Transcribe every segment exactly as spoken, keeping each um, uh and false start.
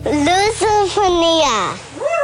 Lusofonia.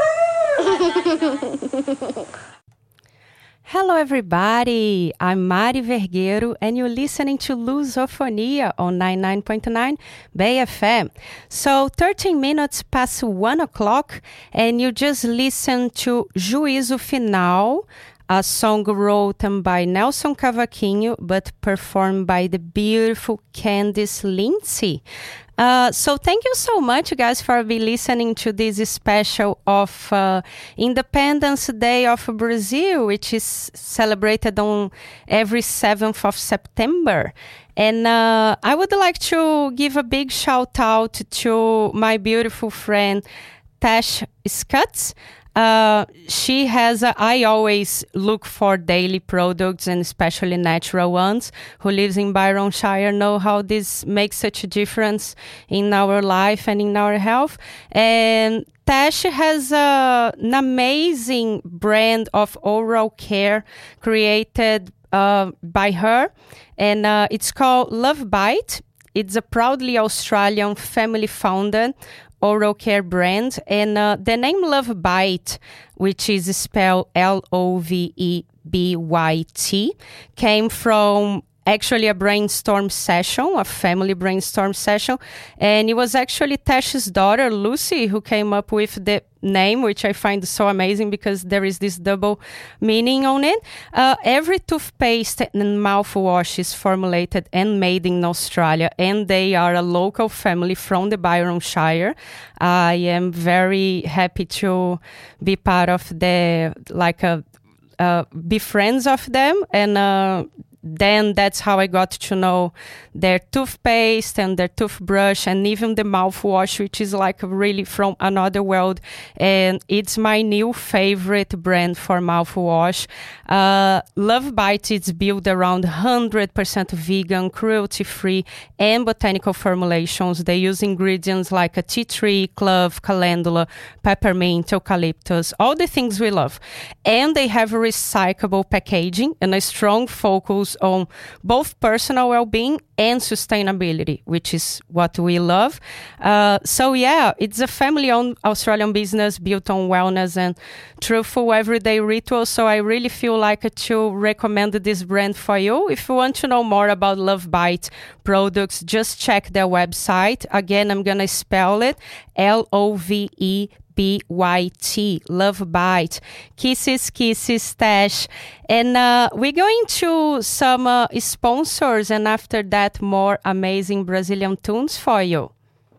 Hello everybody, I'm Mari Vergueiro and you're listening to Lusofonia on ninety-nine point nine Bay F M. So thirteen minutes past one o'clock and you just listened to Juízo Final, a song written by Nelson Cavaquinho but performed by the beautiful Candice Lindsay. Uh, so thank you so much, guys, for be listening to this special of uh, Independence Day of Brazil, which is celebrated on every seventh of September. And uh, I would like to give a big shout out to my beautiful friend, Tash Scutts. Uh, she has, a, I always look for daily products and especially natural ones. Who lives in Byronshire know how this makes such a difference in our life and in our health. And Tash has a, an amazing brand of oral care created uh, by her. And uh, it's called Love Bite. It's a proudly Australian family-founded oral care brand, and uh, the name Love Bite, which is spelled L O V E B Y T, came from actually a brainstorm session, a family brainstorm session, and it was actually Tash's daughter, Lucy, who came up with the name, which I find so amazing because there is this double meaning on it. Uh, every toothpaste and mouthwash is formulated and made in Australia, and they are a local family from the Byronshire. I am very happy to be part of the, like, a, uh, be friends of them, and uh, then that's how I got to know their toothpaste and their toothbrush and even the mouthwash, which is like really from another world. And it's my new favorite brand for mouthwash. Uh, Love Bite is built around one hundred percent vegan, cruelty-free, and botanical formulations. They use ingredients like a tea tree, clove, calendula, peppermint, eucalyptus, all the things we love. And they have recyclable packaging and a strong focus on both personal well-being and sustainability, which is what we love. Uh, so yeah, it's a family-owned Australian business built on wellness and truthful everyday rituals. So I really feel like to recommend this brand for you. If you want to know more about Love Bite products, just check their website. Again, I'm going to spell it L O V E B Y T, Love Bite. Kisses, kisses, Tash. And uh, we're going to some uh, sponsors, and after that, more amazing Brazilian tunes for you.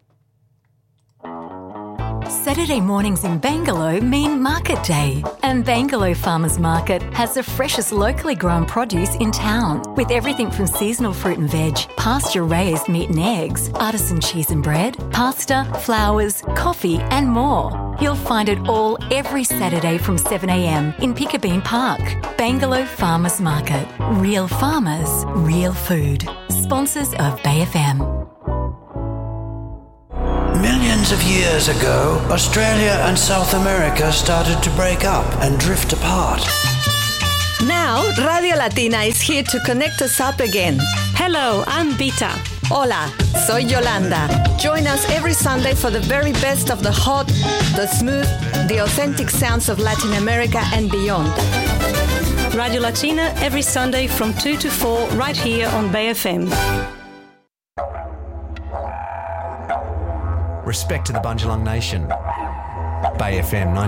Saturday mornings in Bangalore mean Market Day, and Bangalore Farmers Market has the freshest locally grown produce in town, with everything from seasonal fruit and veg, pasture-raised meat and eggs, artisan cheese and bread, pasta, flowers, coffee and more. You'll find it all every Saturday from seven a.m. in Piccabeen Park. Bangalore Farmers Market. Real farmers, real food. Sponsors of Bay F M. Millions of years ago, Australia and South America started to break up and drift apart. Now, Radio Latina is here to connect us up again. Hello, I'm Bita. Hola, soy Yolanda. Join us every Sunday for the very best of the hot, the smooth, the authentic sounds of Latin America and beyond. Radio Latina every Sunday from two to four right here on Bay F M. Respect to the Bundjalung Nation. Bay F M ninety.